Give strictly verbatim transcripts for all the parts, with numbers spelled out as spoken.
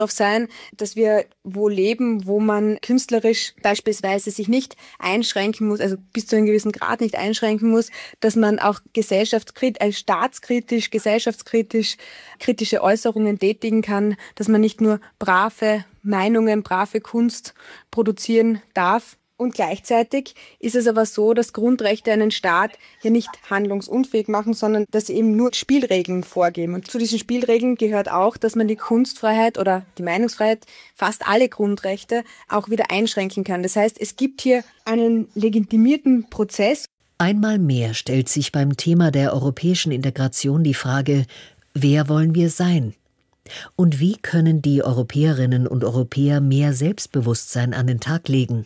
darauf sein, dass wir wo leben, wo man künstlerisch beispielsweise sich nicht einschränken muss, also bis zu einem gewissen Grad nicht einschränken muss, dass man auch gesellschaftskritisch, also staatskritisch, gesellschaftskritisch kritische Äußerungen tätigen kann, dass man nicht nur brave Meinungen, brave Kunst produzieren darf. Und gleichzeitig ist es aber so, dass Grundrechte einen Staat hier nicht handlungsunfähig machen, sondern dass sie eben nur Spielregeln vorgeben. Und zu diesen Spielregeln gehört auch, dass man die Kunstfreiheit oder die Meinungsfreiheit, fast alle Grundrechte, auch wieder einschränken kann. Das heißt, es gibt hier einen legitimierten Prozess. Einmal mehr stellt sich beim Thema der europäischen Integration die Frage, wer wollen wir sein? Und wie können die Europäerinnen und Europäer mehr Selbstbewusstsein an den Tag legen?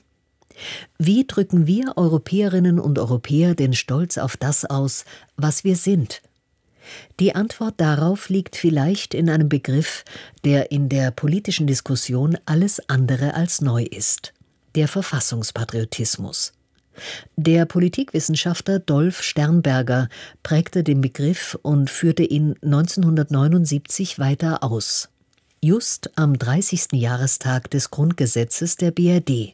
Wie drücken wir Europäerinnen und Europäer den Stolz auf das aus, was wir sind? Die Antwort darauf liegt vielleicht in einem Begriff, der in der politischen Diskussion alles andere als neu ist: der Verfassungspatriotismus. Der Politikwissenschaftler Dolf Sternberger prägte den Begriff und führte ihn neunzehnhundertneunundsiebzig weiter aus. Just am dreißigsten Jahrestag des Grundgesetzes der B R D.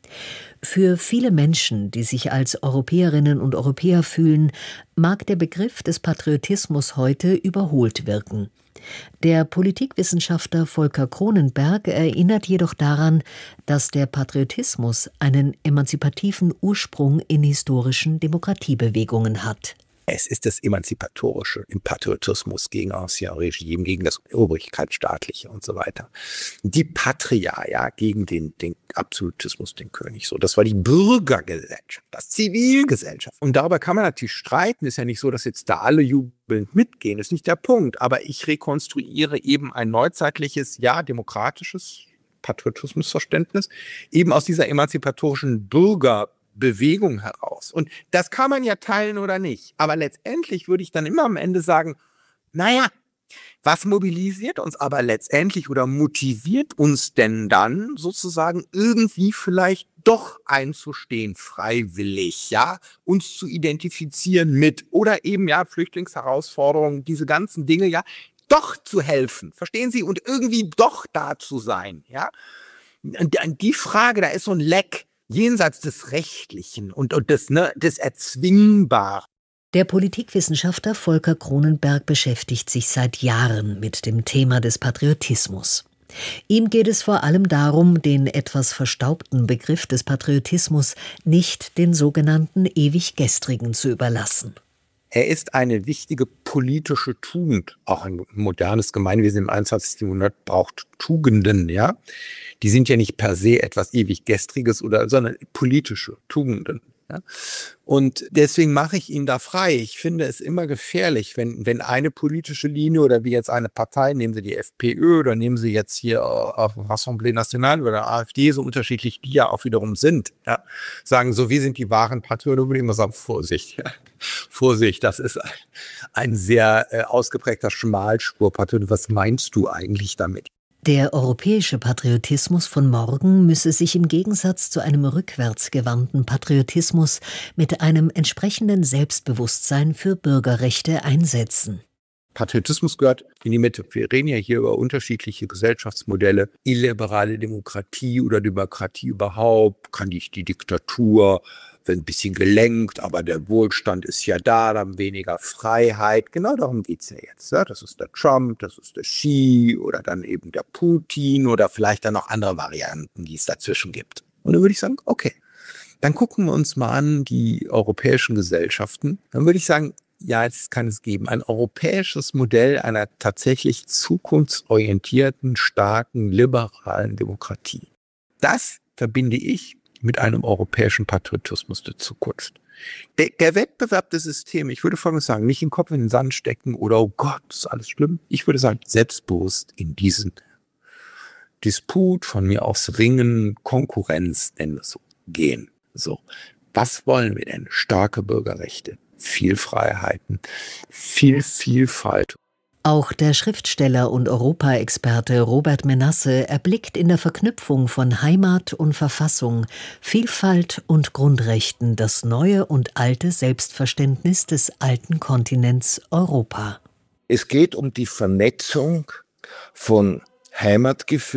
Für viele Menschen, die sich als Europäerinnen und Europäer fühlen, mag der Begriff des Patriotismus heute überholt wirken. Der Politikwissenschaftler Volker Cronenberg erinnert jedoch daran, dass der Patriotismus einen emanzipativen Ursprung in historischen Demokratiebewegungen hat. Es ist das Emanzipatorische im Patriotismus gegen Ancien Regime, gegen das Obrigkeitsstaatliche und so weiter. Die Patria, ja, gegen den, den Absolutismus, den König. So, das war die Bürgergesellschaft, das Zivilgesellschaft. Und darüber kann man natürlich streiten. Ist ja nicht so, dass jetzt da alle jubelnd mitgehen. Ist nicht der Punkt. Aber ich rekonstruiere eben ein neuzeitliches, ja, demokratisches Patriotismusverständnis eben aus dieser emanzipatorischen Bürger Bewegung heraus. Und das kann man ja teilen oder nicht. Aber letztendlich würde ich dann immer am Ende sagen, naja, was mobilisiert uns aber letztendlich oder motiviert uns denn dann sozusagen irgendwie vielleicht doch einzustehen, freiwillig, ja, uns zu identifizieren mit oder eben, ja, Flüchtlingsherausforderungen, diese ganzen Dinge, ja, doch zu helfen, verstehen Sie, und irgendwie doch da zu sein, ja. Und die Frage, da ist so ein Leck jenseits des Rechtlichen und, und des, ne, des Erzwingbaren. Der Politikwissenschaftler Volker Cronenberg beschäftigt sich seit Jahren mit dem Thema des Patriotismus. Ihm geht es vor allem darum, den etwas verstaubten Begriff des Patriotismus nicht den sogenannten Ewiggestrigen zu überlassen. Er ist eine wichtige politische Tugend. Auch ein modernes Gemeinwesen im einundzwanzigsten Jahrhundert braucht Tugenden, ja. Die sind ja nicht per se etwas ewig Gestriges oder, sondern politische Tugenden. Ja? Und deswegen mache ich ihn da frei. Ich finde es immer gefährlich, wenn, wenn eine politische Linie oder wie jetzt eine Partei, nehmen Sie die FPÖ oder nehmen Sie jetzt hier auf Assemblée Nationale oder AfD, so unterschiedlich die ja auch wiederum sind, ja, sagen so, wir sind die wahren Patrioten, würde ich immer sagen, Vorsicht, ja. Vorsicht, das ist ein, ein sehr äh, ausgeprägter Schmalspurpatriot. Was meinst du eigentlich damit? Der europäische Patriotismus von morgen müsse sich im Gegensatz zu einem rückwärtsgewandten Patriotismus mit einem entsprechenden Selbstbewusstsein für Bürgerrechte einsetzen. Patriotismus gehört in die Mitte. Wir reden ja hier über unterschiedliche Gesellschaftsmodelle, illiberale Demokratie oder Demokratie überhaupt, kann die, die Diktatur, wird ein bisschen gelenkt, aber der Wohlstand ist ja da, dann weniger Freiheit. Genau darum geht's ja jetzt. Ja? Das ist der Trump, das ist der Xi oder dann eben der Putin oder vielleicht dann noch andere Varianten, die es dazwischen gibt. Und dann würde ich sagen, okay, dann gucken wir uns mal an die europäischen Gesellschaften. Dann würde ich sagen, ja, es kann es geben. Ein europäisches Modell einer tatsächlich zukunftsorientierten, starken, liberalen Demokratie. Das verbinde ich mit einem europäischen Patriotismus der Zukunft. Der, der Wettbewerb des Systems, ich würde folgendes sagen, nicht den Kopf in den Sand stecken oder, oh Gott, ist alles schlimm. Ich würde sagen, selbstbewusst in diesen Disput, von mir aus Ringen, Konkurrenz, nennen wir es so, gehen. So, was wollen wir denn? Starke Bürgerrechte, viel Freiheiten, viel Vielfalt. Auch der Schriftsteller und Europaexperte Robert Menasse erblickt in der Verknüpfung von Heimat und Verfassung, Vielfalt und Grundrechten das neue und alte Selbstverständnis des alten Kontinents Europa. Es geht um die Vernetzung von Heimatgefühl